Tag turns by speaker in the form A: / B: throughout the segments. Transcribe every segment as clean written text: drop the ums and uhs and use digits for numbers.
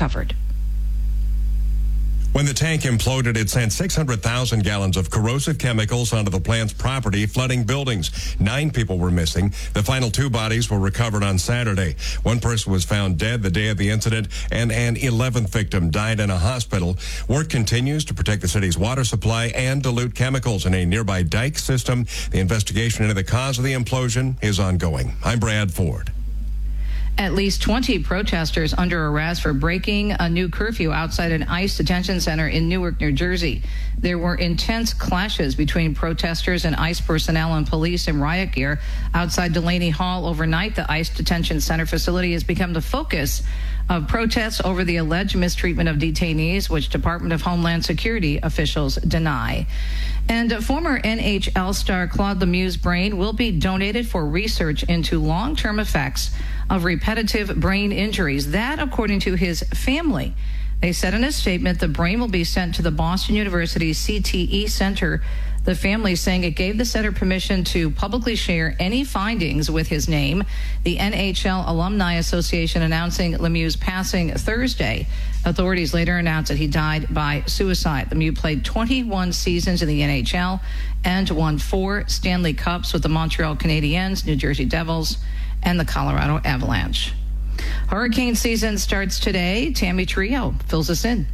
A: recovered.
B: When the tank imploded, it sent 600,000 gallons of corrosive chemicals onto the plant's property, flooding buildings. 9 people were missing. The final 2 bodies were recovered on Saturday. 1 person was found dead the day of the incident, and an 11th victim died in a hospital. Work continues to protect the city's water supply and dilute chemicals in a nearby dike system. The investigation into the cause of the implosion is ongoing. I'm Brad Ford.
A: At least 20 protesters under arrest for breaking a new curfew outside an ICE detention center in Newark, New Jersey. There were intense clashes between protesters and ICE personnel and police in riot gear outside Delaney Hall overnight. The ICE detention center facility has become the focus of protests over the alleged mistreatment of detainees, which Department of Homeland Security officials deny. And former NHL star Claude Lemieux's brain will be donated for research into long-term effects of repetitive brain injuries. That, according to his family. They said in a statement the brain will be sent to the Boston University CTE Center. The family saying it gave the center permission to publicly share any findings with his name. The NHL Alumni Association announcing Lemieux's passing Thursday. Authorities later announced that he died by suicide. Lemieux played 21 seasons in the NHL and won 4 Stanley Cups with the Montreal Canadiens, New Jersey Devils, and the Colorado Avalanche. Hurricane season starts today. Tammy Trio fills us in.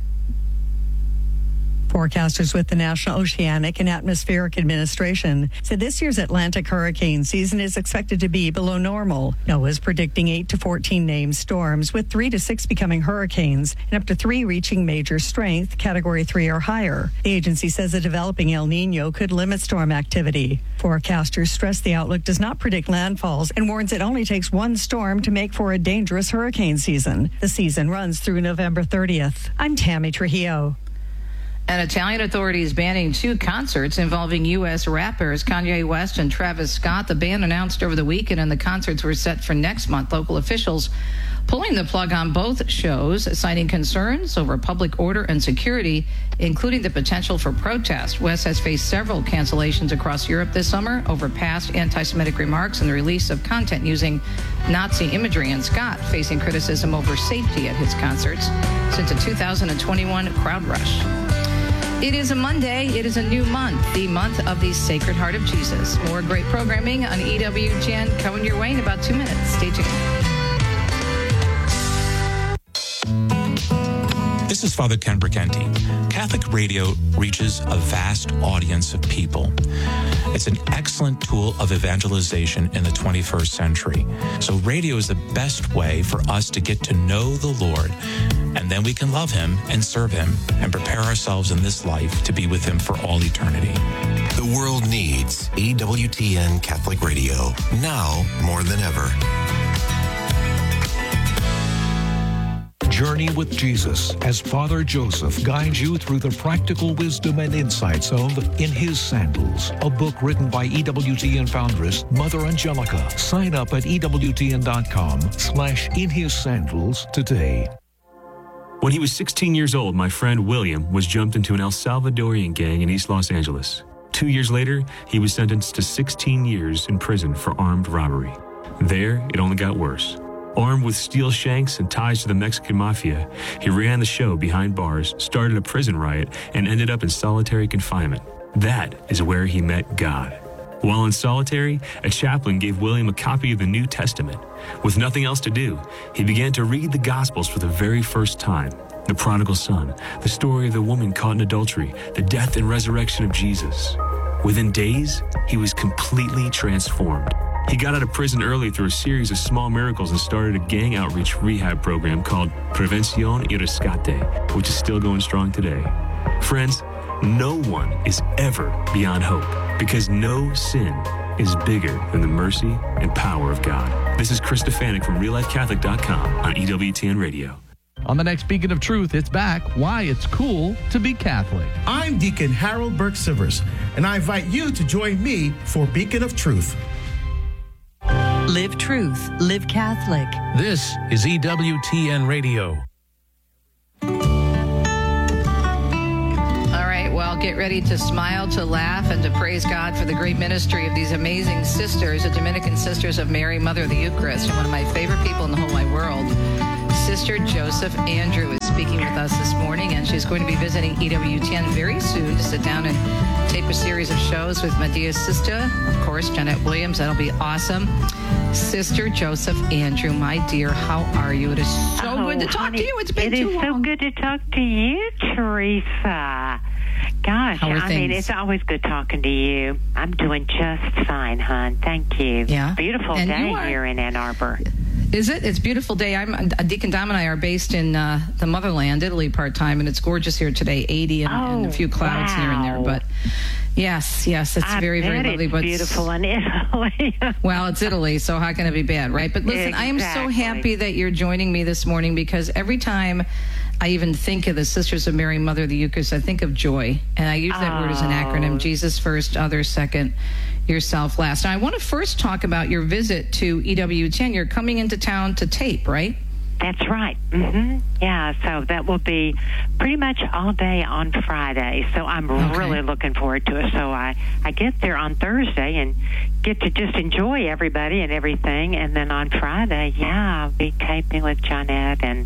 C: Forecasters with the National Oceanic and Atmospheric Administration said this year's Atlantic hurricane season is expected to be below normal. NOAA is predicting 8 to 14 named storms, with 3 to 6 becoming hurricanes and up to 3 reaching major strength, Category 3 or higher. The agency says a developing El Nino could limit storm activity. Forecasters stress the outlook does not predict landfalls and warns it only takes 1 storm to make for a dangerous hurricane season. The season runs through November 30th. I'm Tammy Trujillo.
A: And Italian authorities banning 2 concerts involving U.S. rappers Kanye West and Travis Scott. The ban announced over the weekend, and the concerts were set for next month. Local officials pulling the plug on both shows, citing concerns over public order and security, including the potential for protest. West has faced several cancellations across Europe this summer over past anti-Semitic remarks and the release of content using Nazi imagery, and Scott facing criticism over safety at his concerts since a 2021 crowd rush. It is a Monday. It is a new month, the month of the Sacred Heart of Jesus. More great programming on EWTN coming your way in about 2 minutes. Stay tuned.
D: This is Father Ken Briganti. Catholic radio reaches a vast audience of people. It's an excellent tool of evangelization in the 21st century. So radio is the best way for us to get to know the Lord, and then we can love him and serve him and prepare ourselves in this life to be with him for all eternity.
E: The world needs EWTN Catholic Radio now more than ever.
F: Journey with Jesus as Father Joseph guides you through the practical wisdom and insights of In His Sandals, a book written by EWTN foundress Mother Angelica. Sign up at EWTN.com/InHisSandals today.
G: When he was 16 years old, my friend William was jumped into an El Salvadorian gang in East Los Angeles. 2 years later, he was sentenced to 16 years in prison for armed robbery. There, it only got worse. Armed with steel shanks and ties to the Mexican mafia, he ran the show behind bars, started a prison riot, and ended up in solitary confinement. That is where he met God. While in solitary, a chaplain gave William a copy of the New Testament. With nothing else to do, he began to read the Gospels for the very first time. The prodigal son, the story of the woman caught in adultery, the death and resurrection of Jesus. Within days, he was completely transformed. He got out of prison early through a series of small miracles and started a gang outreach rehab program called Prevención y Rescate, which is still going strong today. Friends, no one is ever beyond hope because no sin is bigger than the mercy and power of God. This is Chris Stefanik from RealLifeCatholic.com on EWTN Radio.
H: On the next Beacon of Truth, it's back, Why It's Cool to Be Catholic.
I: I'm Deacon Harold Burke-Sivers, and I invite you to join me for Beacon of Truth.
J: Live truth, live Catholic.
F: This is EWTN Radio.
A: All right, well, get ready to smile, to laugh, and to praise God for the great ministry of these amazing sisters, the Dominican Sisters of Mary, Mother of the Eucharist, and one of my favorite people in the whole wide world. Sister Joseph Andrew is speaking with us this morning, and she's going to be visiting EWTN very soon to sit down and tape a series of shows with Medea's sister, of course, Jeanette Williams. That'll be awesome. Sister Joseph Andrew, my dear, how are you? It is so good to talk to you. It's been too long.
K: It is so good to talk to you, Teresa. Gosh, it's always good talking to you. I'm doing just fine, hon. Thank you.
A: Yeah.
K: Beautiful day here in Ann Arbor.
A: Is it? It's a beautiful day. Deacon Dom and I are based in the motherland, Italy, part-time, and it's gorgeous here today, 80 and a few clouds here and there. But yes, it's very, very lovely.
K: But beautiful in Italy.
A: Well, it's Italy, so how can it be bad, right? But listen,
K: exactly.
A: I am so happy that you're joining me this morning, because every time I even think of the Sisters of Mary, Mother of the Eucharist, I think of joy. And I use that word as an acronym: Jesus first, others second, yourself last. Now, I want to first talk about your visit to EWTN. You're coming into town to tape, right?
K: That's right. Mm-hmm. Yeah, so that will be pretty much all day on Friday. So I'm really looking forward to it. So I get there on Thursday and get to just enjoy everybody and everything. And then on Friday, I'll be taping with Jeanette and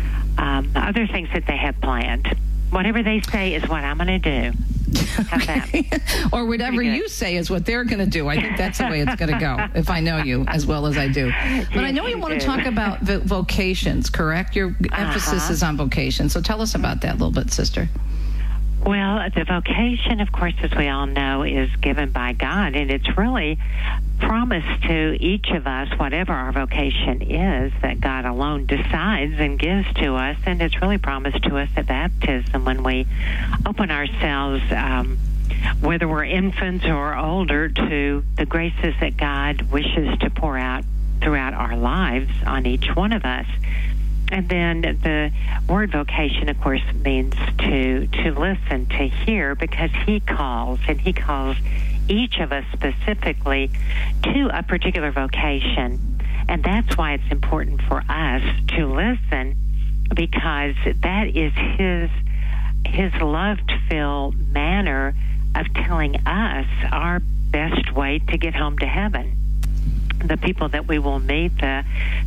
K: other things that they have planned. Whatever they say is what I'm going to do. How's that?
A: Or whatever you say is what they're going to do. I think that's the way it's going to go, if I know you as well as I do. But I know you want to talk about vocations, correct? Your emphasis is on vocation. So tell us about that a little bit, sister.
K: Well, the vocation, of course, as we all know, is given by God, and it's really promised to each of us, whatever our vocation is, that God alone decides and gives to us, and it's really promised to us at baptism when we open ourselves, whether we're infants or older, to the graces that God wishes to pour out throughout our lives on each one of us. And then the word vocation, of course, means to listen, to hear, because He calls, and He calls each of us specifically to a particular vocation. And that's why it's important for us to listen, because that is His love-filled manner of telling us our best way to get home to heaven. The people that we will meet, the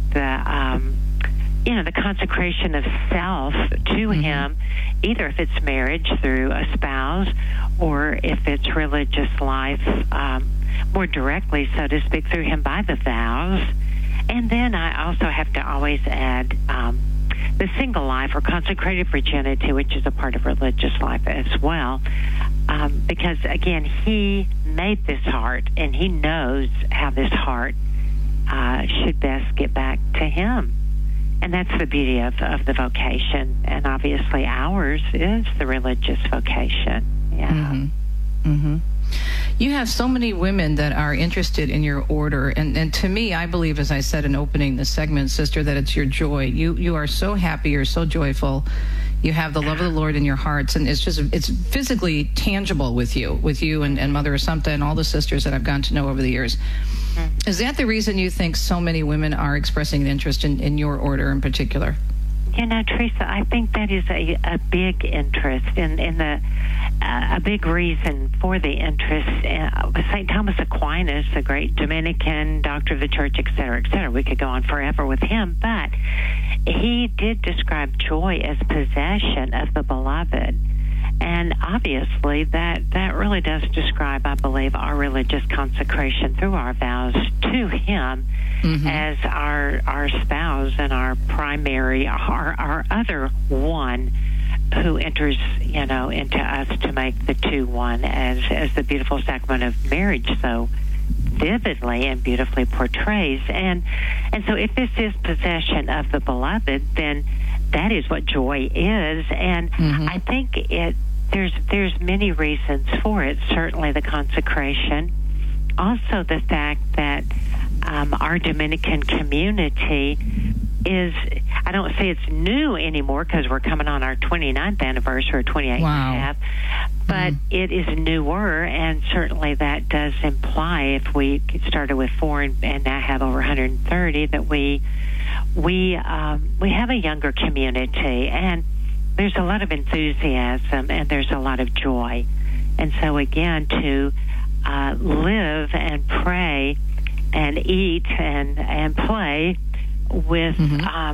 K: consecration of self to Him, either if it's marriage through a spouse or if it's religious life more directly, so to speak, through Him by the vows. And then I also have to always add the single life or consecrated virginity, which is a part of religious life as well. Because, again, He made this heart, and He knows how this heart should best get back to Him. And that's the beauty of the vocation. And obviously ours is the religious vocation. Yeah.
A: Mm-hmm. Mm-hmm. You have so many women that are interested in your order. And to me, I believe, as I said in opening the segment, sister, that it's your joy. You are so happy. You're so joyful. You have the love of the Lord in your hearts. And it's physically tangible with you and Mother Assumpta and all the sisters that I've gotten to know over the years. Is that the reason you think so many women are expressing an interest in your order in particular?
K: Teresa, I think that is a big interest in a big reason for the interest. St. Thomas Aquinas, the great Dominican doctor of the church, et cetera, et cetera. We could go on forever with him, but he did describe joy as possession of the beloved. And obviously that really does describe, I believe, our religious consecration through our vows to Him as our spouse and our primary, our other one who enters, into us to make the two one, as the beautiful sacrament of marriage so vividly and beautifully portrays. And so if this is possession of the beloved, then that is what joy is. And I think there's many reasons for it. Certainly the consecration. Also the fact that our Dominican community is, I don't say it's new anymore because we're coming on our 29th anniversary, or 28th and a half, but it is newer, and certainly that does imply, if we started with 4 and now have over 130, that we have a younger community, and there's a lot of enthusiasm and there's a lot of joy. And so again, to live and pray and eat and play with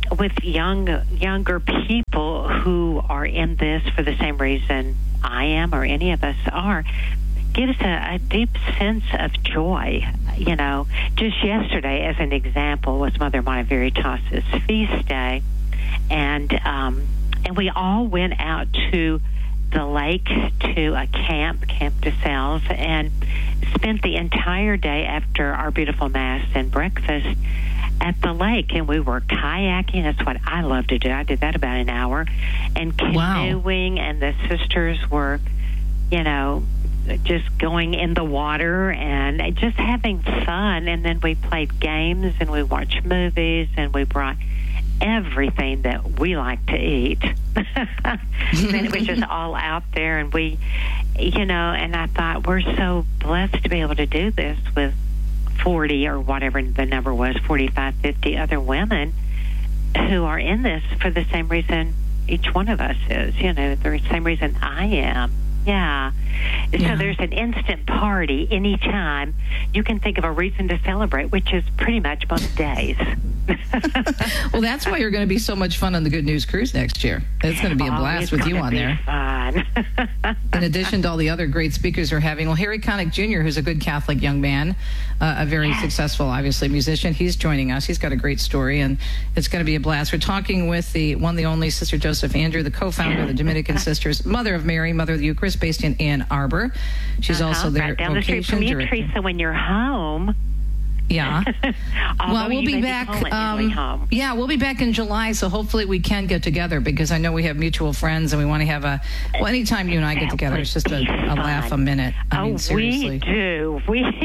K: with younger people who are in this for the same reason I am or any of us are, gives a deep sense of joy. You know, just yesterday, as an example, was Mother Mata Veritas's feast day, and we all went out to the lake, to a Camp de Sales, and spent the entire day after our beautiful Mass and breakfast at the lake, and we were kayaking. That's what I love to do. I did that about an hour, and canoeing, and the sisters were, you know, just going in the water and just having fun. And then we played games, and we watched movies, and we brought everything that we like to eat. And it was just all out there, and we, you know, and I thought, we're so blessed to be able to do this with 40 or whatever the number was, 45, 50 other women who are in this for the same reason each one of us is, you know, the same reason I am. Yeah. So there's an instant party anytime you can think of a reason to celebrate, which is pretty much most days.
A: Well, that's why you're going to be so much fun on the Good News Cruise next year. It's going to be a blast with you on there.
K: Fun.
A: In addition to all the other great speakers we're having, well, Harry Connick Jr., who's a good Catholic young man, a very successful, obviously, musician, he's joining us. He's got a great story, and it's going to be a blast. We're talking with the one, the only Sister Joseph Andrew, the co-founder of the Dominican Sisters, Mother of Mary, Mother of the Eucharist, based in Ann Arbor. She's also their
K: right down the street from you, Teresa, when you're home.
A: Yeah. Well, we'll be back. Yeah, we'll be back in July, so hopefully we can get together, because I know we have mutual friends, and we want to have well, anytime you and I get together, it's just a laugh a minute. I mean, seriously.
K: We do.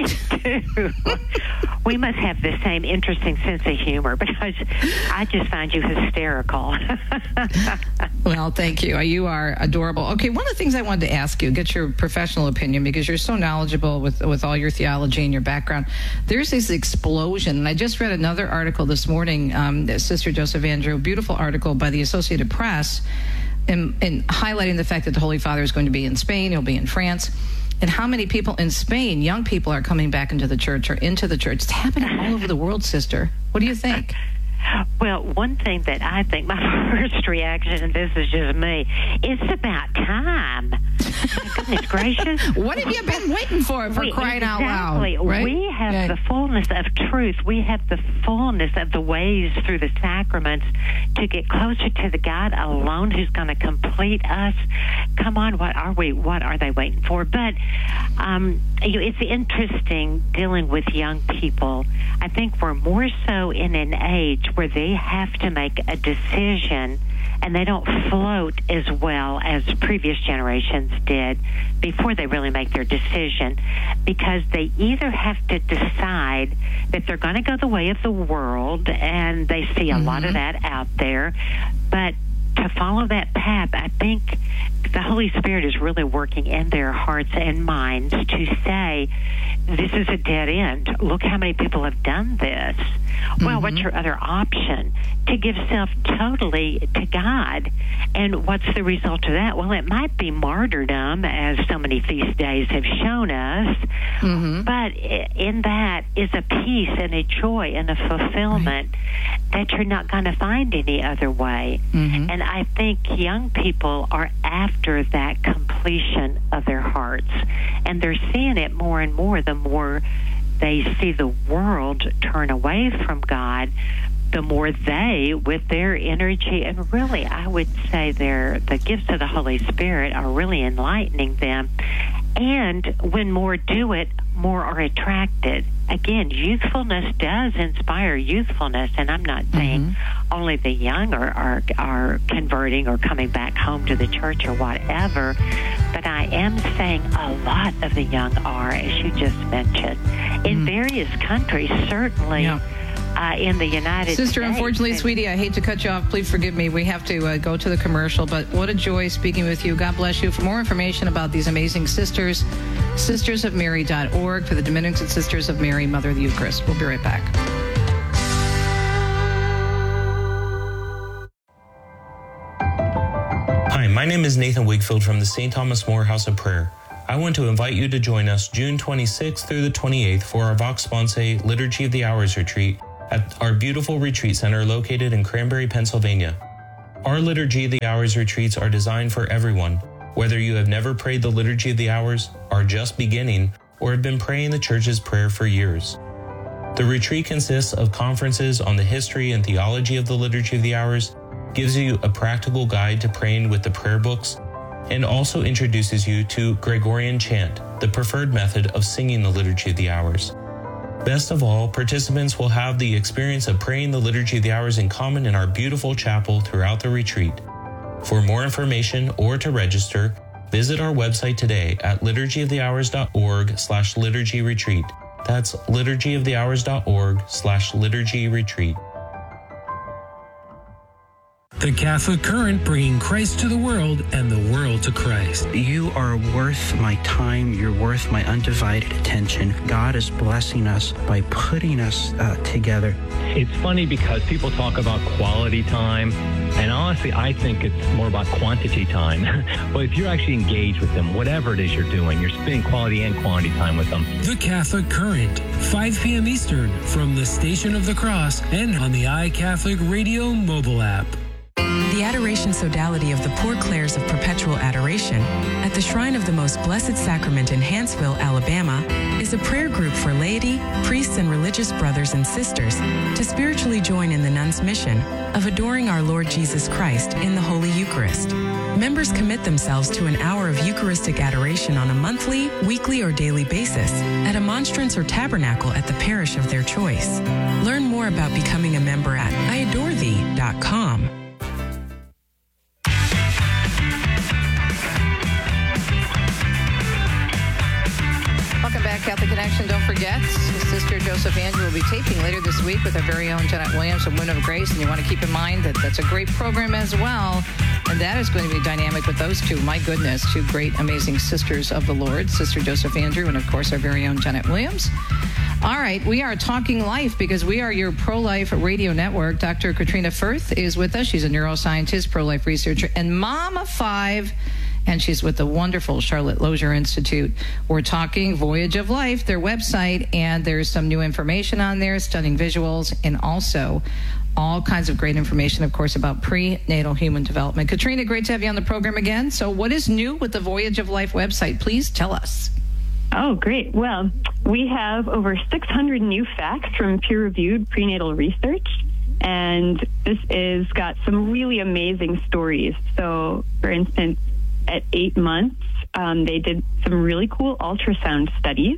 K: We must have the same interesting sense of humor, because I just find you hysterical.
A: Well, thank you. You are adorable. Okay, one of the things I wanted to ask you, get your professional opinion, because you're so knowledgeable with all your theology and your background. There's this explosion, and I just read another article this morning, Sister Joseph Andrew, a beautiful article by the Associated Press, in highlighting the fact that the Holy Father is going to be in Spain, he'll be in France, and how many people in Spain, young people, are coming back into the church or into the church. It's happening all over the world, Sister. What do you think?
K: Well, one thing that I think, my first reaction, and this is just me, it's about time. My goodness gracious.
A: What have you been waiting for crying out loud? Right?
K: We have the fullness of truth. We have the fullness of the ways through the sacraments to get closer to the God alone who's going to complete us. Come on, what are we? What are they waiting for? But it's interesting dealing with young people. I think we're more so in an age where they have to make a decision, and they don't float as well as previous generations did before they really make their decision, because they either have to decide that they're going to go the way of the world, and they see a lot of that out there, but to follow that path, I think the Holy Spirit is really working in their hearts and minds to say, this is a dead end. Look how many people have done this. Well, what's your other option? To give self totally to God. And what's the result of that? Well, it might be martyrdom, as so many feast days have shown us, but in that is a peace and a joy and a fulfillment that you're not going to find any other way. And I think young people are after that completion of their hearts, and they're seeing it more and more. The more they see the world turn away from God, the more they, with their energy, and really I would say the gifts of the Holy Spirit are really enlightening them. And when more do it, more are attracted. Again, youthfulness does inspire youthfulness, and I'm not saying only the young are converting or coming back home to the church or whatever, but I am saying a lot of the young are, as you just mentioned, in various countries, certainly. In the United States.
A: Sister, unfortunately, sweetie, I hate to cut you off. Please forgive me. We have to go to the commercial, but what a joy speaking with you. God bless you. For more information about these amazing sisters, sistersofmary.org, for the Dominican Sisters of Mary, Mother of the Eucharist. We'll be right back.
L: Hi, my name is Nathan Wakefield from the St. Thomas More House of Prayer. I want to invite you to join us June 26th through the 28th for our Vox Sponsae Liturgy of the Hours retreat at our beautiful retreat center located in Cranberry, Pennsylvania. Our Liturgy of the Hours retreats are designed for everyone, whether you have never prayed the Liturgy of the Hours, are just beginning, or have been praying the church's prayer for years. The retreat consists of conferences on the history and theology of the Liturgy of the Hours, gives you a practical guide to praying with the prayer books, and also introduces you to Gregorian chant, the preferred method of singing the Liturgy of the Hours. Best of all, participants will have the experience of praying the Liturgy of the Hours in common in our beautiful chapel throughout the retreat. For more information or to register, visit our website today at liturgyofthehours.org/liturgy-retreat. That's liturgyofthehours.org/liturgy-retreat.
M: The Catholic Current, bringing Christ to the world and the world to Christ.
N: You are worth my time. You're worth my undivided attention. God is blessing us by putting us together.
O: It's funny because people talk about quality time, and honestly, I think it's more about quantity time. But if you're actually engaged with them, whatever it is you're doing, you're spending quality and quantity time with them.
M: The Catholic Current, 5 p.m. Eastern, from the Station of the Cross and on the iCatholic Radio mobile app.
P: The Adoration Sodality of the Poor Clares of Perpetual Adoration at the Shrine of the Most Blessed Sacrament in Hanceville, Alabama, is a prayer group for laity, priests, and religious brothers and sisters to spiritually join in the nuns' mission of adoring our Lord Jesus Christ in the Holy Eucharist. Members commit themselves to an hour of Eucharistic adoration on a monthly, weekly, or daily basis at a monstrance or tabernacle at the parish of their choice. Learn more about becoming a member at iadorethee.com.
A: Welcome back, Catholic Connection. Don't forget, Sister Joseph Andrew will be taping later this week with our very own Jeanette Williams from Women of Grace, and you want to keep in mind that that's a great program as well, and that is going to be dynamic with those two. My goodness, two great, amazing sisters of the Lord, Sister Joseph Andrew and, of course, our very own Jeanette Williams. All right, we are talking life because we are your pro-life radio network. Dr. Katrina Firth is with us. She's a neuroscientist, pro-life researcher, and mom of 5. And she's with the wonderful Charlotte Lozier Institute. We're talking Voyage of Life, their website, and there's some new information on there, stunning visuals, and also all kinds of great information, of course, about prenatal human development. Katrina, great to have you on the program again. So what is new with the Voyage of Life website? Please tell us.
Q: Oh, great. Well, we have over 600 new facts from peer-reviewed prenatal research, and this is got some really amazing stories. So, for instance, at 8 months, they did some really cool ultrasound studies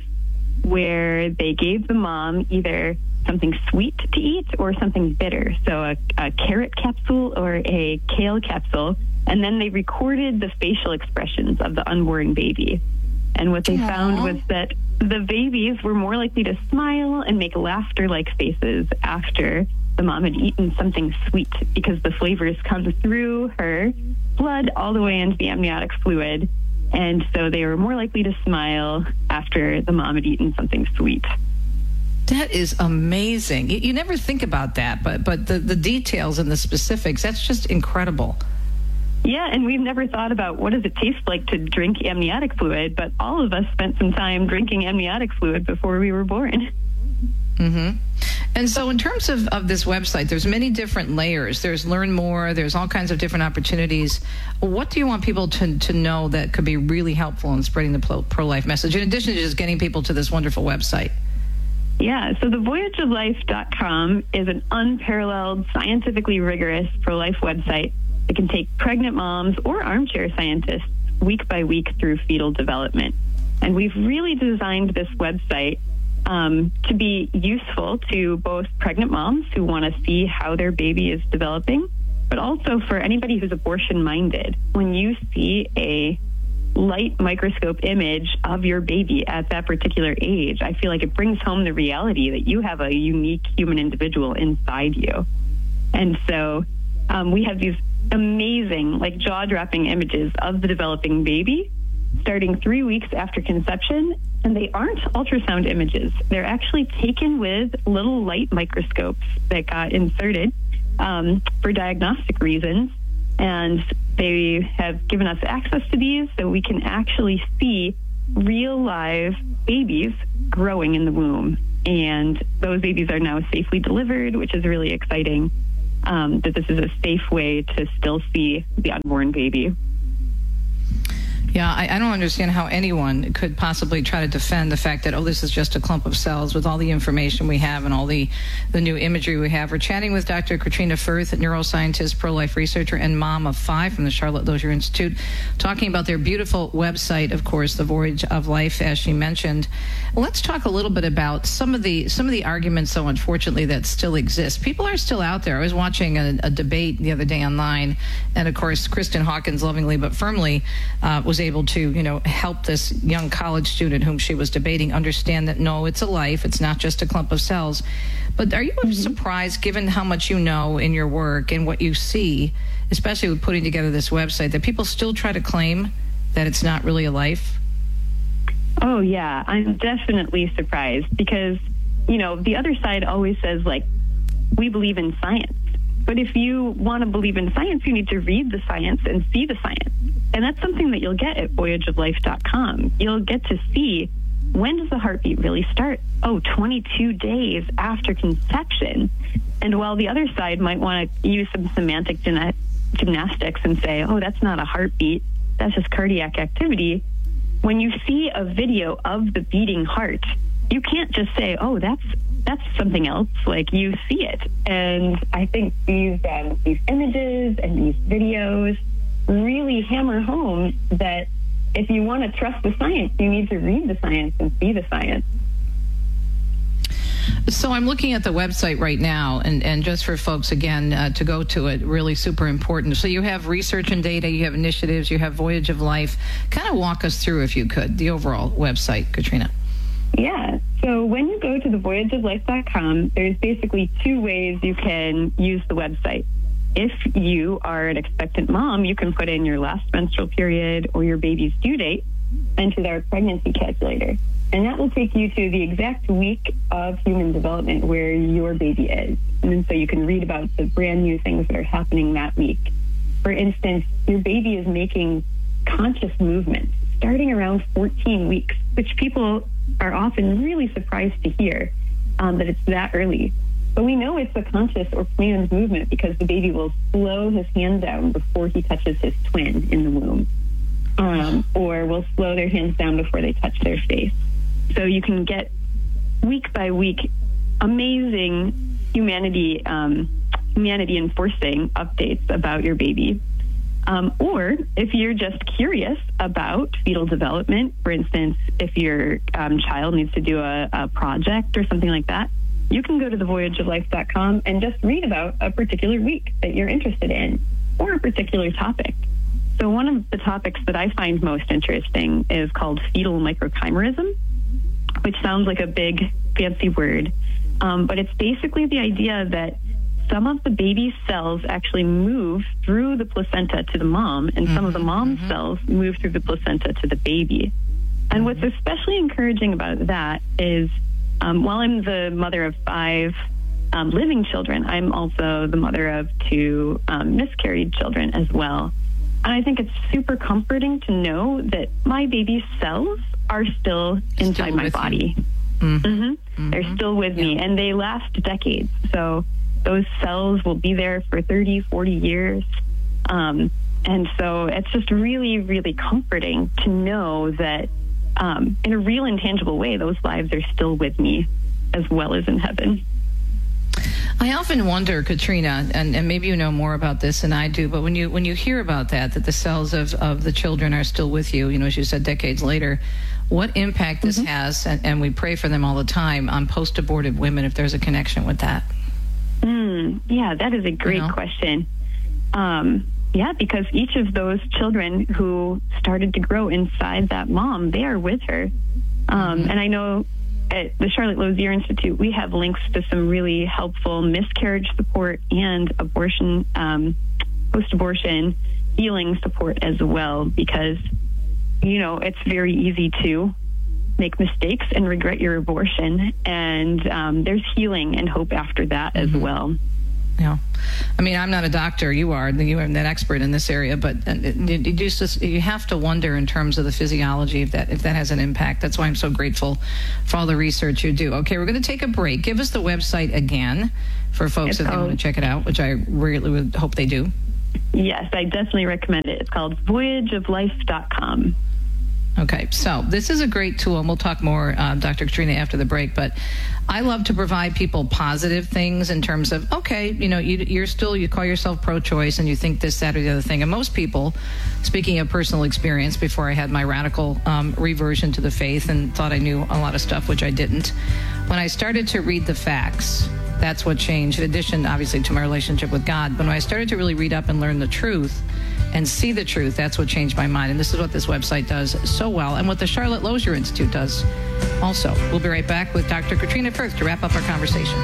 Q: where they gave the mom either something sweet to eat or something bitter, so a carrot capsule or a kale capsule, and then they recorded the facial expressions of the unborn baby. And what they found was that the babies were more likely to smile and make laughter-like faces after the mom had eaten something sweet, because the flavors come through her blood all the way into the amniotic fluid, and so they were more likely to smile after the mom had eaten something sweet.
A: That is amazing. You never think about that, but the details and the specifics, that's just incredible.
Q: Yeah, and we've never thought about what does it taste like to drink amniotic fluid, but all of us spent some time drinking amniotic fluid before we were born.
A: Mm-hmm. And so in terms of this website, there's many different layers. There's Learn More. There's all kinds of different opportunities. What do you want people to know that could be really helpful in spreading the pro-life message, in addition to just getting people to this wonderful website?
Q: Yeah, so the voyageoflife.com is an unparalleled, scientifically rigorous pro-life website that can take pregnant moms or armchair scientists week by week through fetal development. And we've really designed this website to be useful to both pregnant moms who want to see how their baby is developing, but also for anybody who's abortion-minded. When you see a light microscope image of your baby at that particular age, I feel like it brings home the reality that you have a unique human individual inside you. And so we have these amazing, like jaw-dropping images of the developing baby starting 3 weeks after conception, and they aren't ultrasound images. They're actually taken with little light microscopes that got inserted for diagnostic reasons, and they have given us access to these so we can actually see real live babies growing in the womb. and those babies are now safely delivered, which is really exciting, that this is a safe way to still see the unborn baby.
A: Yeah, I don't understand how anyone could possibly try to defend the fact that, this is just a clump of cells with all the information we have and all the new imagery we have. We're chatting with Dr. Katrina Firth, neuroscientist, pro-life researcher, and mom of 5 from the Charlotte Lozier Institute, talking about their beautiful website, of course, The Voyage of Life, as she mentioned. Let's talk a little bit about some of the arguments, though, unfortunately, that still exist. People are still out there. I was watching a debate the other day online, and, of course, Kristen Hawkins, lovingly but firmly, was able to, help this young college student whom she was debating understand that, no, it's a life. It's not just a clump of cells. But are you surprised, given how much you know in your work and what you see, especially with putting together this website, that people still try to claim that it's not really a life?
Q: Oh, yeah. I'm definitely surprised because, the other side always says, we believe in science. But if you want to believe in science, you need to read the science and see the science. And that's something that you'll get at voyageoflife.com. You'll get to see, when does the heartbeat really start? 22 days after conception. And while the other side might want to use some semantic gymnastics and say, that's not a heartbeat, that's just cardiac activity, when you see a video of the beating heart, you can't just say, that's something else. You see it. And I think these images and these videos really hammer home that if you want to trust the science, you need to read the science and see the science.
A: So I'm looking at the website right now, and just for folks, again, to go to it, really super important. So you have research and data, you have initiatives, you have Voyage of Life. Kind of walk us through, if you could, the overall website, Katrina.
Q: Yeah. So when you go to thevoyageoflife.com, there's basically 2 ways you can use the website. If you are an expectant mom, you can put in your last menstrual period or your baby's due date into their pregnancy calculator. And that will take you to the exact week of human development where your baby is. And so you can read about the brand new things that are happening that week. For instance, your baby is making conscious movements starting around 14 weeks, which people are often really surprised to hear that it's that early. But we know it's a conscious or planned movement because the baby will slow his hand down before he touches his twin in the womb, or will slow their hands down before they touch their face. So you can get week by week amazing humanity enforcing updates about your baby. Or if you're just curious about fetal development, for instance, if your child needs to do a project or something like that, you can go to thevoyageoflife.com and just read about a particular week that you're interested in or a particular topic. So one of the topics that I find most interesting is called fetal microchimerism, which sounds like a big fancy word, but it's basically the idea that some of the baby's cells actually move through the placenta to the mom, and some of the mom's cells move through the placenta to the baby. And what's especially encouraging about that is, while I'm the mother of 5 living children, I'm also the mother of 2 miscarried children as well. And I think it's super comforting to know that my baby's cells are still inside my body. They're still with me, and they last decades. So those cells will be there for 30, 40 years. And so it's just really, really comforting to know that in a real intangible way, those lives are still with me as well as in heaven.
A: I often wonder, Katrina, and maybe you know more about this than I do, but when you hear about that the cells of the children are still with you, as you said, decades later, what impact this has, and we pray for them all the time, on post-abortive women, if there's a connection with that?
Q: Yeah, that is a great question. Yeah, because each of those children who started to grow inside that mom, they are with her. And I know at the Charlotte Lozier Institute, we have links to some really helpful miscarriage support and abortion, post-abortion healing support as well, because, it's very easy to make mistakes and regret your abortion. And there's healing and hope after that as well.
A: Yeah. I mean, I'm not a doctor. You are. You are an expert in this area, but you have to wonder in terms of the physiology if that has an impact. That's why I'm so grateful for all the research you do. Okay, we're going to take a break. Give us the website again for folks that want to check it out, which I really would hope they do.
Q: Yes, I definitely recommend it. It's called voyageoflife.com.
A: Okay, so this is a great tool, and we'll talk more, Dr. Katrina, after the break, but I love to provide people positive things in terms of, okay, you call yourself pro-choice and you think this, that, or the other thing. And most people, speaking of personal experience, before I had my radical reversion to the faith and thought I knew a lot of stuff, which I didn't, when I started to read the facts, that's what changed, in addition, obviously, to my relationship with God. But when I started to really read up and learn the truth and see the truth, that's what changed my mind. And this is what this website does so well, and what the Charlotte Lozier Institute does also. We'll be right back with Dr. Katrina Firth to wrap up our conversation.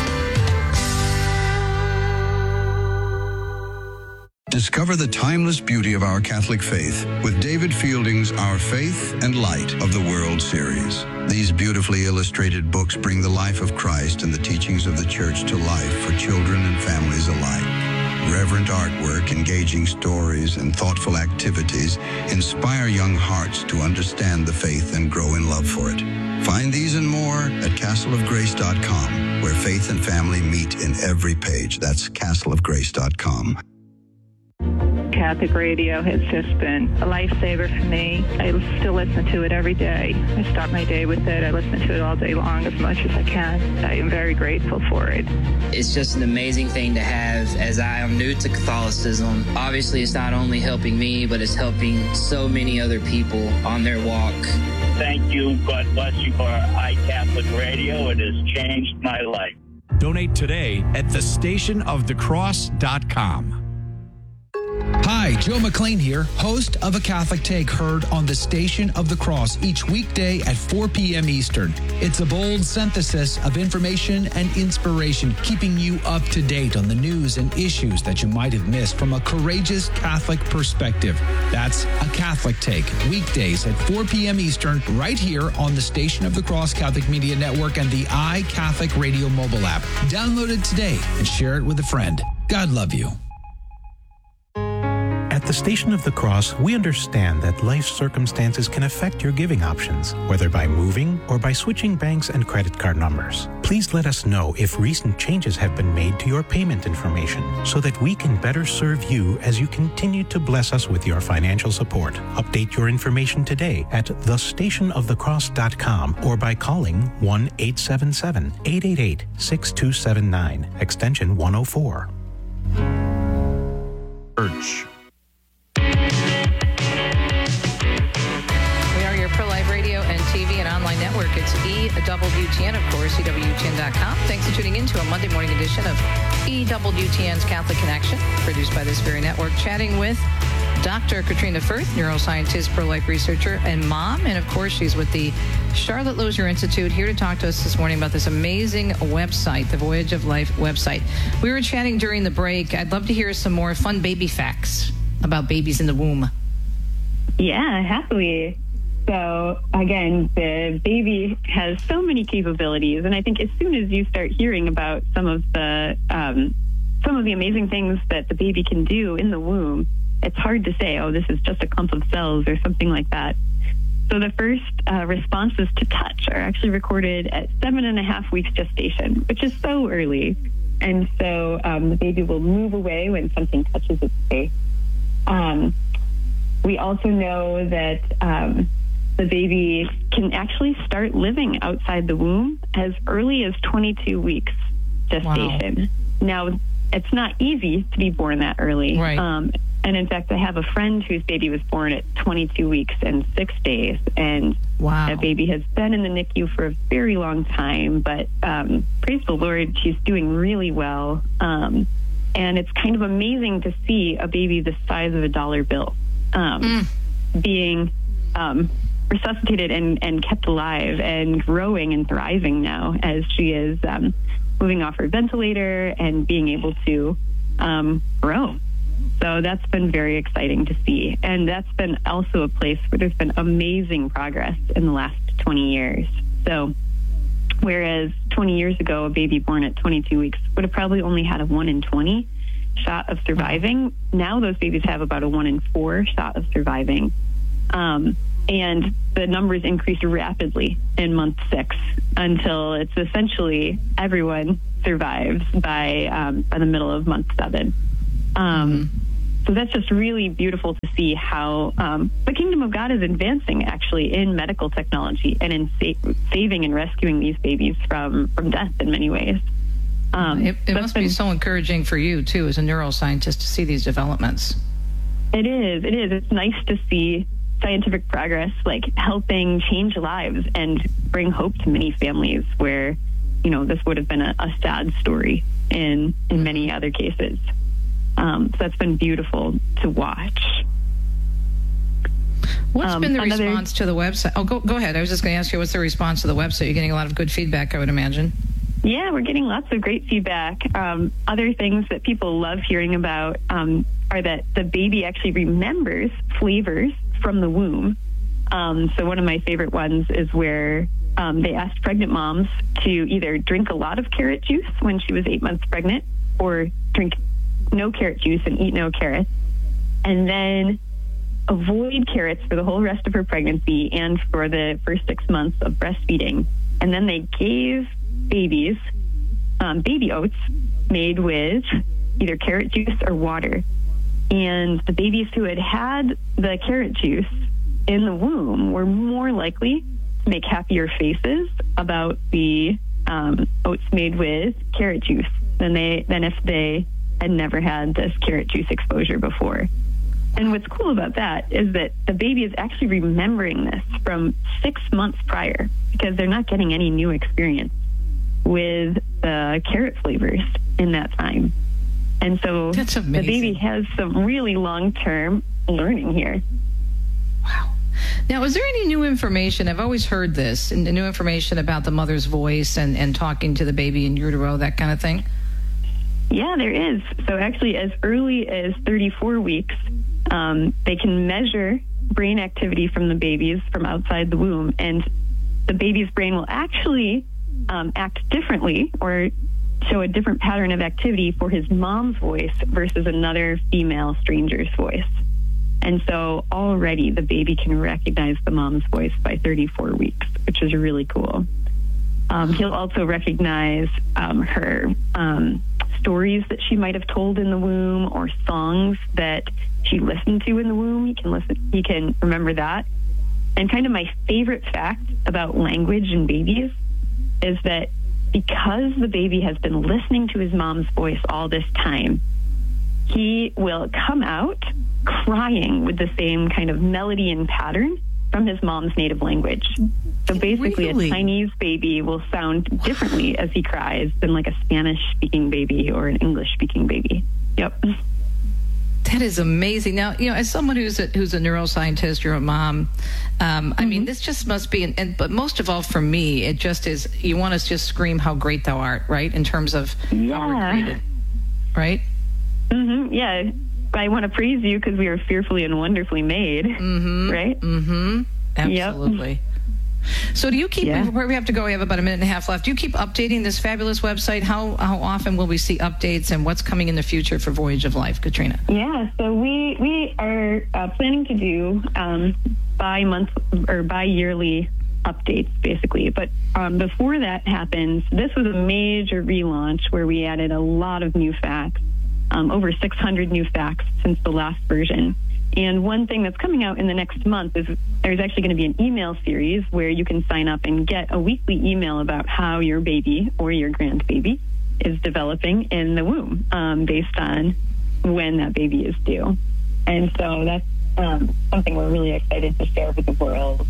R: Discover the timeless beauty of our Catholic faith with David Fielding's Our Faith and Light of the World series. These beautifully illustrated books bring the life of Christ and the teachings of the Church to life for children and families alike. Reverent artwork, engaging stories, and thoughtful activities inspire young hearts to understand the faith and grow in love for it. Find these and more at castleofgrace.com, where faith and family meet in every page. That's castleofgrace.com.
S: Catholic radio has just been a lifesaver for me. I still listen to it every day. I start my day with it. I listen to it all day long as much as I can. I am very grateful for it.
T: It's just an amazing thing to have, as I am new to Catholicism. Obviously, it's not only helping me, but it's helping so many other people on their walk.
U: Thank you. God bless you for iCatholic Radio. It has changed my life.
V: Donate today at thestationofthecross.com.
W: Hi, Joe McLean here, host of A Catholic Take, heard on the Station of the Cross each weekday at 4 p.m. Eastern. It's a bold synthesis of information and inspiration, keeping you up to date on the news and issues that you might have missed from a courageous Catholic perspective. That's A Catholic Take, weekdays at 4 p.m. Eastern, right here on the Station of the Cross Catholic Media Network and the iCatholic Radio mobile app. Download it today and share it with a friend. God love you.
X: At the Station of the Cross, we understand that life circumstances can affect your giving options, whether by moving or by switching banks and credit card numbers. Please let us know if recent changes have been made to your payment information so that we can better serve you as you continue to bless us with your financial support. Update your information today at thestationofthecross.com or by calling 1-877-888-6279, extension 104.
V: Church.
A: Pro-Life Radio and TV and online network. It's EWTN, of course, EWTN.com. Thanks for tuning in to a Monday morning edition of EWTN's Catholic Connection, produced by this very network, chatting with Dr. Katrina Firth, neuroscientist, pro-life researcher, and mom. And, of course, she's with the Charlotte Lozier Institute, here to talk to us this morning about this amazing website, the Voyage of Life website. We were chatting during the break. I'd love to hear some more fun baby facts about babies in the womb.
Q: Yeah, happily. So, again, the baby has so many capabilities, and I think as soon as you start hearing about some of the amazing things that the baby can do in the womb, it's hard to say, oh, this is just a clump of cells or something like that. So the first responses to touch are actually recorded at 7.5 weeks gestation, which is so early. And so the baby will move away when something touches its face. We also know that the baby can actually start living outside the womb as early as 22 weeks gestation. Wow. Now, it's not easy to be born that early.
A: Right.
Q: And in fact, I have a friend whose baby was born at 22 weeks and 6 days. And that baby has been in the NICU for a very long time. But praise the Lord, she's doing really well. And it's kind of amazing to see a baby the size of a dollar bill being resuscitated and kept alive and growing and thriving now as she is moving off her ventilator and being able to grow. So that's been very exciting to see. And that's been also a place where there's been amazing progress in the last 20 years. So Whereas 20 years ago, a baby born at 22 weeks would have probably only had a 1 in 20 shot of surviving. Now those babies have about a 1 in 4 shot of surviving. And the numbers increase rapidly in month 6 until it's essentially everyone survives by the middle of month 7. So that's just really beautiful to see how the kingdom of God is advancing, actually, in medical technology and in saving and rescuing these babies from death in many ways.
A: It must be so encouraging for you, too, as a neuroscientist, to see these developments.
Q: It is. It's nice to see scientific progress, like helping change lives and bring hope to many families where, this would have been a sad story in many other cases. So that's been beautiful to watch.
A: What's been the response to the website? Oh, go ahead. I was just going to ask you, what's the response to the website? You're getting a lot of good feedback, I would imagine.
Q: Yeah, we're getting lots of great feedback. Other things that people love hearing about are that the baby actually remembers flavors from the womb. So one of my favorite ones is where they asked pregnant moms to either drink a lot of carrot juice when she was 8 months pregnant or drink no carrot juice and eat no carrots, and then avoid carrots for the whole rest of her pregnancy and for the first 6 months of breastfeeding. And then they gave babies baby oats made with either carrot juice or water. And the babies who had the carrot juice in the womb were more likely to make happier faces about the oats made with carrot juice than if they had never had this carrot juice exposure before. And what's cool about that is that the baby is actually remembering this from 6 months prior because they're not getting any new experience with the carrot flavors in that time. And so the baby has some really long-term learning here.
A: Wow. Now, is there any new information? I've always heard this, and new information about the mother's voice and talking to the baby in utero, that kind of thing?
Q: Yeah, there is. So actually, as early as 34 weeks, they can measure brain activity from the babies from outside the womb, and the baby's brain will actually act differently or show a different pattern of activity for his mom's voice versus another female stranger's voice. And so already the baby can recognize the mom's voice by 34 weeks, which is really cool. He'll also recognize her stories that she might have told in the womb or songs that she listened to in the womb. He can remember that. And kind of my favorite fact about language in babies is that because the baby has been listening to his mom's voice all this time, he will come out crying with the same kind of melody and pattern from his mom's native language. So basically, a Chinese baby will sound differently as he cries than like a Spanish-speaking baby or an English-speaking baby. Yep.
A: That is amazing. Now, as someone who's a neuroscientist, you're a mom. I mean, this just must be, but most of all for me, it just is, you want to just scream how great thou art, right? In terms of how we're created, right?
Q: Mm-hmm. Yeah. I want to praise you because we are fearfully and wonderfully made, right?
A: Mm-hmm. Absolutely. Yep. So do you keep, before we have to go, we have about a minute and a half left, do you keep updating this fabulous website? How often will we see updates and what's coming in the future for Voyage of Life, Katrina?
Q: Yeah, so we are planning to do bi-month or bi-yearly updates, basically. But before that happens, this was a major relaunch where we added a lot of new facts, over 600 new facts since the last version. And one thing that's coming out in the next month is there's actually going to be an email series where you can sign up and get a weekly email about how your baby or your grandbaby is developing in the womb based on when that baby is due. And so that's something we're really excited to share with the world.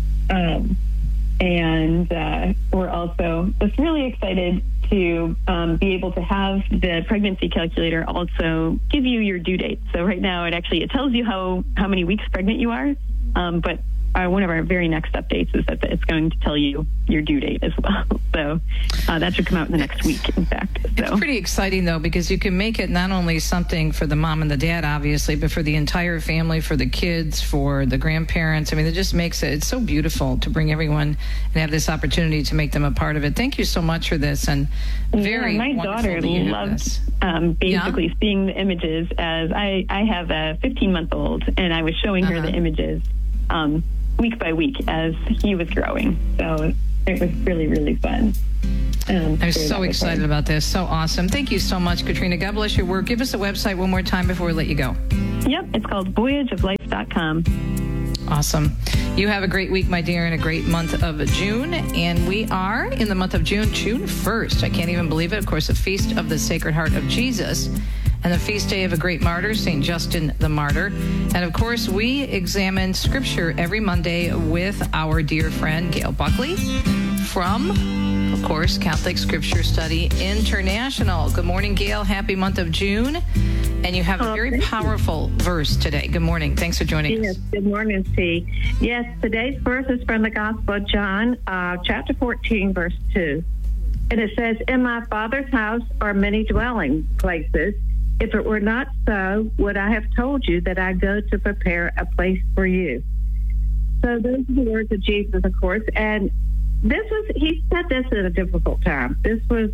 Q: And we're also just really excited to be able to have the pregnancy calculator also give you your due date. So right now it tells you how many weeks pregnant you are, but one of our very next updates is that it's going to tell you your due date as well. So that should come out in the next week, in fact. So.
A: It's pretty exciting, though, because you can make it not only something for the mom and the dad, obviously, but for the entire family, for the kids, for the grandparents. I mean, it just makes it's so beautiful to bring everyone and have this opportunity to make them a part of it. Thank you so much for this, and very
Q: my daughter loved basically seeing the images. As I have a 15-month-old, and I was showing her the images week by week as he was growing. So it was really, really fun.
A: I'm so excited about this. So awesome. Thank you so much, Katrina. God bless your work. Give us a website one more time before we let you go.
Q: Yep, it's called voyageoflife.com.
A: Awesome. You have a great week, my dear, and a great month of June. And we are in the month of June 1st. I can't even believe it. Of course, the Feast of the Sacred Heart of Jesus and the feast day of a great martyr, St. Justin the Martyr. And, of course, we examine Scripture every Monday with our dear friend, Gail Buckley, from, of course, Catholic Scripture Study International. Good morning, Gail. Happy month of June. And you have a very powerful verse today. Good morning. Thanks for joining us.
B: Good morning, T. Yes, today's verse is from the Gospel of John, chapter 14, verse 2. And it says, "In my Father's house are many dwelling places. If it were not so, would I have told you that I go to prepare a place for you?" So those are the words of Jesus, of course. And he said this at a difficult time. It was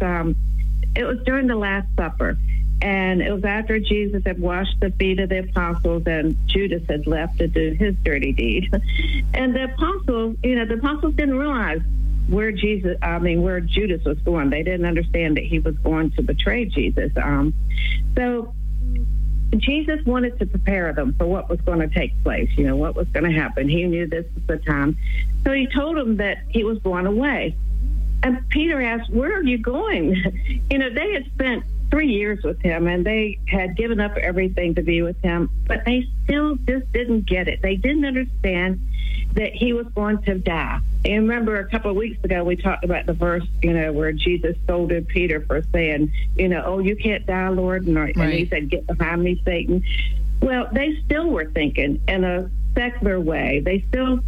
B: during the Last Supper. And it was after Jesus had washed the feet of the apostles and Judas had left to do his dirty deed. And the apostles didn't realize where Judas was going. They didn't understand that he was going to betray Jesus. So Jesus wanted to prepare them for what was going to take place, what was going to happen. He knew this was the time. So he told them that he was going away. And Peter asked, "Where are you going?" They had spent 3 years with him, and they had given up everything to be with him, but they still just didn't get it. They didn't understand that he was going to die. And remember, a couple of weeks ago, we talked about the verse, where Jesus scolded Peter for saying, "Oh, you can't die, Lord." And he said, "Get behind me, Satan." Well, they still were thinking in a secular way. They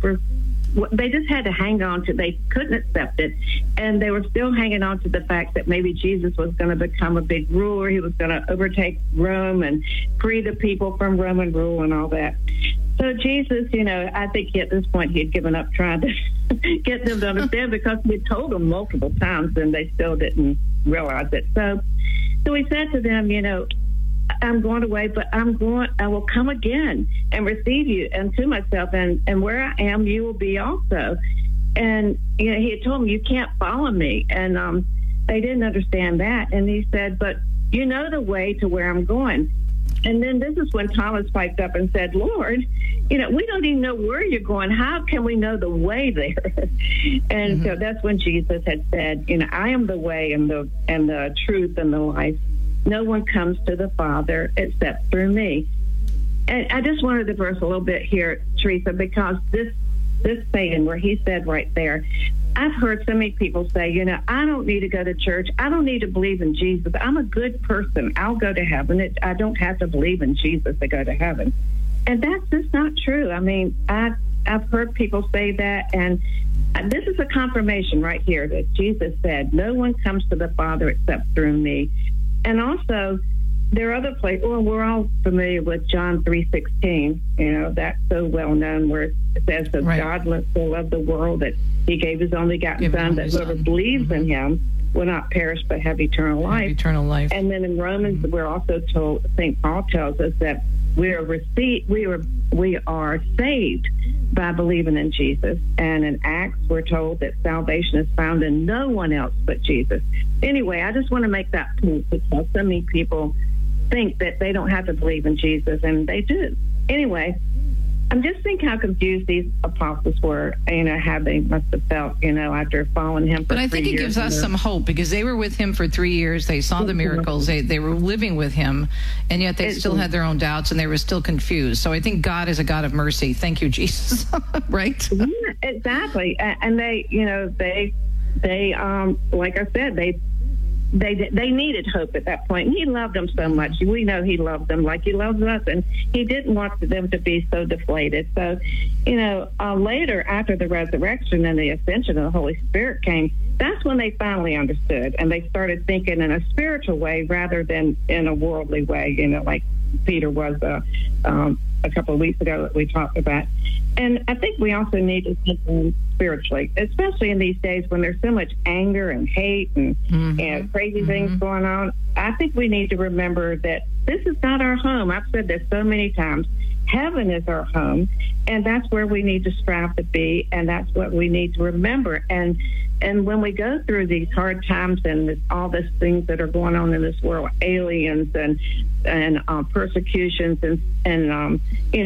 B: just had to hang on to, they couldn't accept it. And they were still hanging on to the fact that maybe Jesus was going to become a big ruler. He was going to overtake Rome and free the people from Roman rule and all that. So Jesus, I think at this point he had given up trying to get them to understand, because he had told them multiple times and they still didn't realize it. So he said to them, "I'm going away, but I will come again and receive you unto myself, and where I am, you will be also." And, he had told them, "You can't follow me." And they didn't understand that. And he said, "But you know the way to where I'm going." And then this is when Thomas piped up and said, "Lord, we don't even know where you're going. How can we know the way there?" And so that's when Jesus had said, "I am the way and the truth and the life. No one comes to the Father except through me." And I just wanted to verse a little bit here, Teresa, because this saying where he said right there, I've heard so many people say, "I don't need to go to church. I don't need to believe in Jesus. I'm a good person. I'll go to heaven. I don't have to believe in Jesus to go to heaven." And that's just not true. I mean, I've heard people say that, and this is a confirmation right here that Jesus said, "No one comes to the Father except through me." And also, there are other places. Well, we're all familiar with John 3:16. That's so well known, where it says that God so loved the world that he gave his only begotten Son, that whoever believes in him will not perish but have eternal life. And then in Romans, we're also told, St. Paul tells us that we are saved by believing in Jesus. And in Acts, we're told that salvation is found in no one else but Jesus. Anyway, I just want to make that point, because so many people think that they don't have to believe in Jesus, and they do. Anyway, I'm just thinking how confused these apostles were, how they must have felt, after following him for 3 years.
A: But I think it gives us some hope, because they were with him for 3 years. They saw the miracles. They were living with him, and yet they still had their own doubts, and they were still confused. So I think God is a God of mercy. Thank you, Jesus. Right?
B: Yeah, exactly. And they, like I said, they needed hope at that point. And he loved them so much. We know he loved them like he loves us, and he didn't want them to be so deflated. So, later, after the resurrection and the ascension of the Holy Spirit came, that's when they finally understood, and they started thinking in a spiritual way rather than in a worldly way, like Peter was a couple of weeks ago that we talked about. And I think we also need to think spiritually, especially in these days when there's so much anger and hate and crazy things going on. I think we need to remember that this is not our home. I've said this so many times. Heaven is our home, and that's where we need to strive to be, and that's what we need to remember. And when we go through these hard times and all these things that are going on in this world, aliens and persecutions and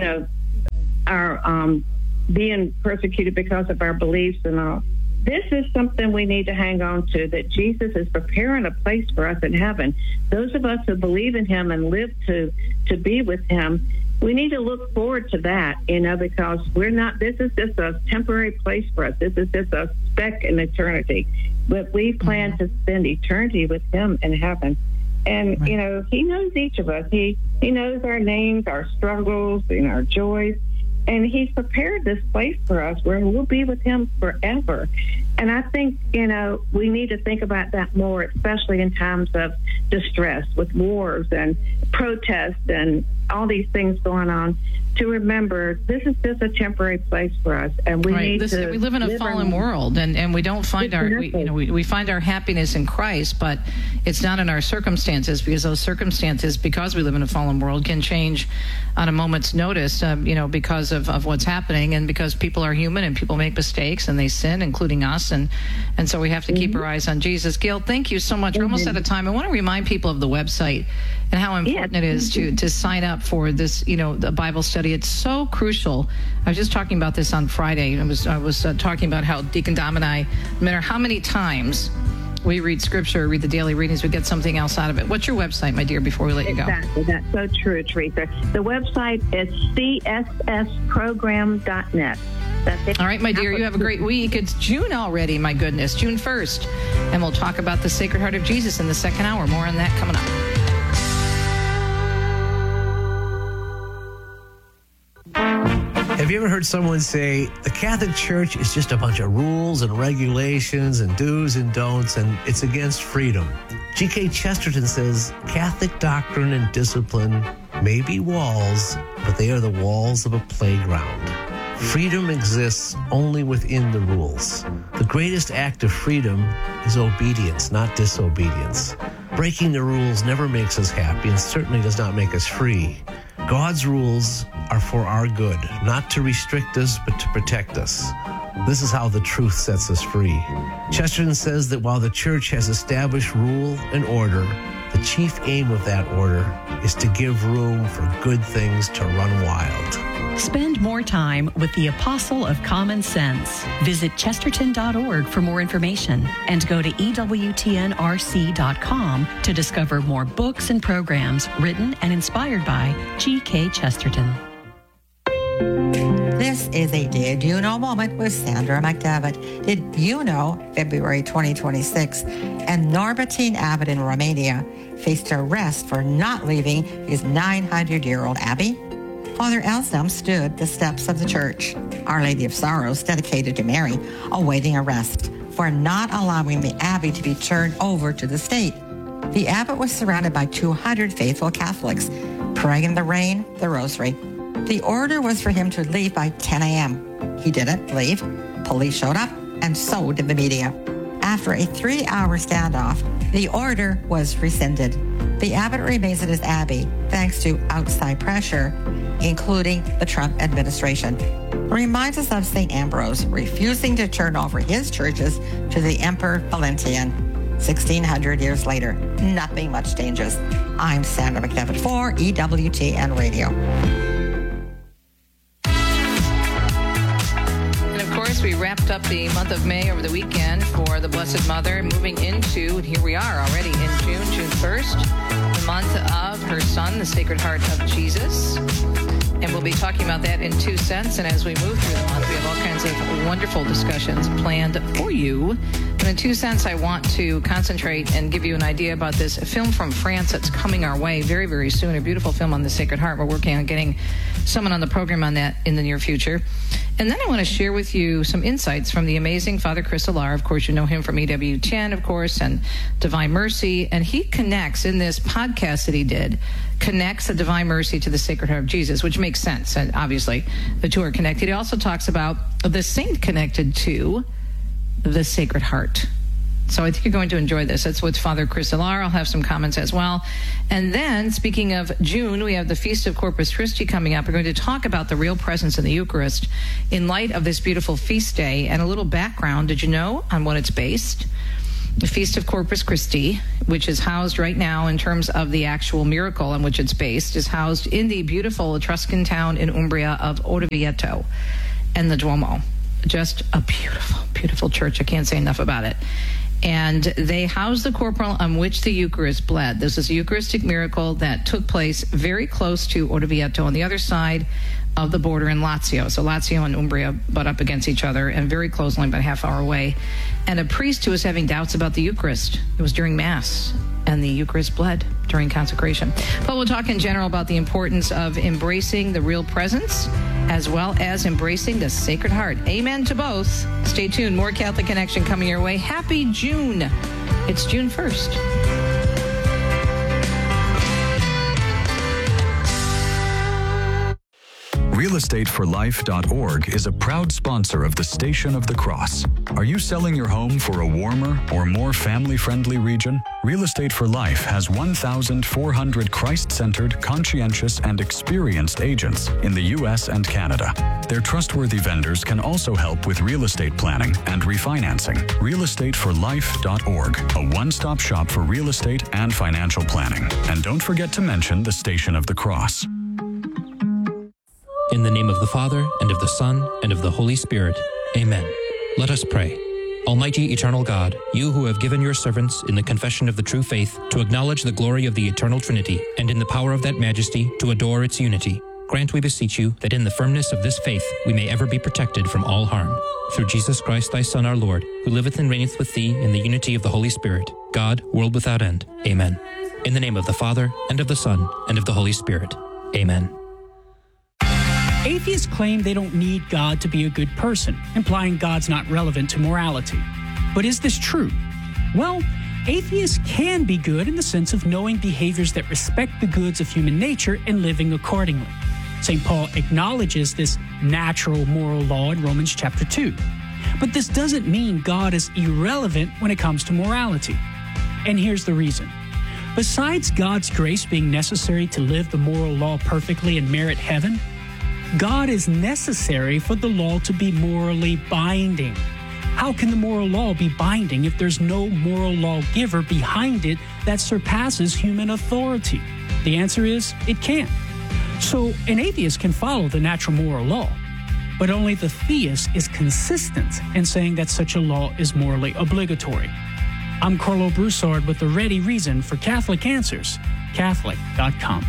B: our being persecuted because of our beliefs and all, this is something we need to hang on to, that Jesus is preparing a place for us in heaven. Those of us who believe in him and live to be with him, we need to look forward to that, because this is just a temporary place for us. This is just a speck in eternity. But we plan to spend eternity with him in heaven. And, he knows each of us. He knows our names, our struggles, and our joys. And he's prepared this place for us where we'll be with him forever. And I think, we need to think about that more, especially in times of distress with wars and protests and all these things going on, to remember this is just a temporary place for us, and we need to.
A: We live in a fallen world, and we don't find we find our happiness in Christ, but it's not in our circumstances, because those circumstances, because we live in a fallen world, can change on a moment's notice. Because of what's happening, and because people are human and people make mistakes and they sin, including us, and so we have to keep our eyes on Jesus. Gail, thank you so much. We're almost out of time. I want to remind people of the website and how important it is to sign up for this, the Bible study. It's so crucial. I was just talking about this on Friday. I was talking about how Deacon Dom and I, no matter how many times we read Scripture, read the daily readings, we get something else out of it. What's your website, my dear, before we let you go?
B: Exactly. That's so true, Teresa. The website is cssprogram.net. That's it.
A: All right, my dear, you have a great week. It's June already, my goodness, June 1st. And we'll talk about the Sacred Heart of Jesus in the second hour. More on that coming up.
C: Have you ever heard someone say, the Catholic Church is just a bunch of rules and regulations and do's and don'ts, and it's against freedom? G.K. Chesterton says, Catholic doctrine and discipline may be walls, but they are the walls of a playground. Freedom exists only within the rules. The greatest act of freedom is obedience, not disobedience. Breaking the rules never makes us happy and certainly does not make us free. God's rules are for our good, not to restrict us, but to protect us. This is how the truth sets us free. Chesterton says that while the church has established rule and order, the chief aim of that order is to give room for good things to run wild.
J: Spend more time with the Apostle of Common Sense. Visit chesterton.org for more information and go to EWTNRC.com to discover more books and programs written and inspired by G.K. Chesterton.
D: This is a Did You Know moment with Sandra McDevitt. Did you know February 2026 and Norbertine Abbot in Romania faced arrest for not leaving his 900-year-old abbey? Father Elsam stood the steps of the church, Our Lady of Sorrows, dedicated to Mary, awaiting arrest for not allowing the abbey to be turned over to the state. The abbot was surrounded by 200 faithful Catholics, praying in the rain, the rosary. The order was for him to leave by 10 a.m. He didn't leave. Police showed up, and so did the media. After a 3-hour standoff, the order was rescinded. The abbot remains at his abbey thanks to outside pressure, including the Trump administration. Reminds us of St. Ambrose refusing to turn over his churches to the Emperor Valentinian. 1,600 years later, nothing much changes. I'm Sandra McDevitt for EWTN Radio.
A: We wrapped up the month of May over the weekend for the Blessed Mother, moving into, here we are already in June 1st, the month of her son, the Sacred Heart of Jesus. And we'll be talking about that in 2 cents. And as we move through the month, we have all kinds of wonderful discussions planned for you. And in 2 cents, I want to concentrate and give you an idea about this film from France that's coming our way very, very soon. A beautiful film on the Sacred Heart. We're working on getting someone on the program on that in the near future. And then I want to share with you some insights from the amazing Father Chris Alar. Of course, you know him from EWTN, of course, and Divine Mercy. And he connects in this podcast that he did, connects the Divine Mercy to the Sacred Heart of Jesus, which makes sense. And obviously, the two are connected. He also talks about the saint connected to the Sacred Heart. So I think you're going to enjoy this. That's with Father Chris Alar. I'll have some comments as well. And then, speaking of June, we have the Feast of Corpus Christi coming up. We're going to talk about the real presence in the Eucharist in light of this beautiful feast day and a little background, did you know, on what it's based? The Feast of Corpus Christi, which is housed right now in terms of the actual miracle on which it's based, is housed in the beautiful Etruscan town in Umbria of Orvieto and the Duomo. Just a beautiful, beautiful church. I can't say enough about it. And they house the corporal on which the Eucharist bled. This is a Eucharistic miracle that took place very close to Orvieto on the other side of the border in Lazio. So Lazio and Umbria butt up against each other and very close, only about a half hour away. And a priest who was having doubts about the Eucharist. It was during Mass, and the Eucharist bled during consecration. But we'll talk in general about the importance of embracing the real presence as well as embracing the Sacred Heart. Amen to both. Stay tuned. More Catholic Connection coming your way. Happy June. It's June 1st.
E: RealEstateForLife.org is a proud sponsor of the Station of the Cross. Are you selling your home for a warmer or more family-friendly region? Real Estate for Life has 1,400 Christ-centered, conscientious, and experienced agents in the U.S. and Canada. Their trustworthy vendors can also help with real estate planning and refinancing. RealEstateForLife.org, a one-stop shop for real estate and financial planning. And don't forget to mention the Station of the Cross.
G: In the name of the Father, and of the Son, and of the Holy Spirit. Amen. Let us pray. Almighty eternal God, you who have given your servants in the confession of the true faith to acknowledge the glory of the eternal Trinity, and in the power of that majesty to adore its unity, grant, we beseech you, that in the firmness of this faith we may ever be protected from all harm. Through Jesus Christ, thy Son, our Lord, who liveth and reigneth with thee in the unity of the Holy Spirit, God, world without end. Amen. In the name of the Father, and of the Son, and of the Holy Spirit. Amen.
H: Atheists claim they don't need God to be a good person, implying God's not relevant to morality. But is this true? Well, atheists can be good in the sense of knowing behaviors that respect the goods of human nature and living accordingly. St. Paul acknowledges this natural moral law in Romans chapter 2. But this doesn't mean God is irrelevant when it comes to morality. And here's the reason. Besides God's grace being necessary to live the moral law perfectly and merit heaven, God is necessary for the law to be morally binding. How can the moral law be binding if there's no moral lawgiver behind it that surpasses human authority? The answer is, it can't. So an atheist can follow the natural moral law, but only the theist is consistent in saying that such a law is morally obligatory. I'm Carlo Broussard with the ready reason for Catholic Answers, Catholic.com.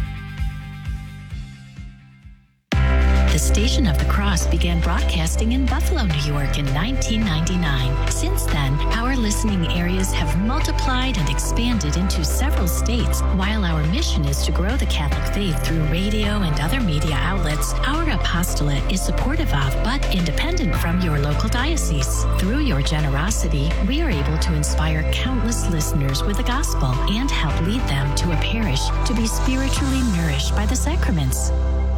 I: The Station of the Cross began broadcasting in Buffalo, New York in 1999. Since then, our listening areas have multiplied and expanded into several states. While our mission is to grow the Catholic faith through radio and other media outlets, our apostolate is supportive of but independent from your local diocese. Through your generosity, we are able to inspire countless listeners with the gospel and help lead them to a parish to be spiritually nourished by the sacraments.